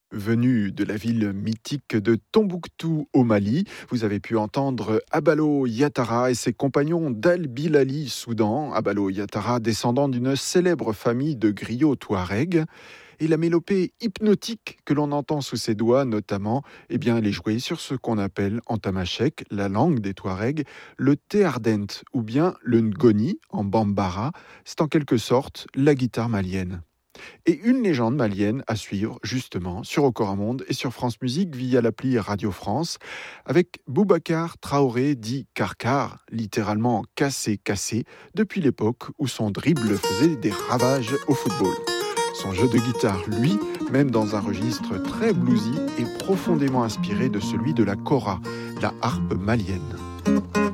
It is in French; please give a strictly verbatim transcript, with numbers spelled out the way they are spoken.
Venu de la ville mythique de Tombouctou au Mali, vous avez pu entendre Abalo Yattara et ses compagnons d'Al Bilali Soudan. Abalo Yattara, descendant d'une célèbre famille de griots touaregs. Et la mélopée hypnotique que l'on entend sous ses doigts, notamment, eh bien, elle est jouée sur ce qu'on appelle en tamashek, la langue des Touaregs, le théardent ou bien le ngoni en bambara. C'est en quelque sorte la guitare malienne. Et une légende malienne à suivre, justement, sur Okoramonde et sur France Musique via l'appli Radio France, avec Boubacar Traoré dit Karkar, littéralement cassé cassé, depuis l'époque où son dribble faisait des ravages au football. Son jeu de guitare, lui, même dans un registre très bluesy, est profondément inspiré de celui de la kora, la harpe malienne.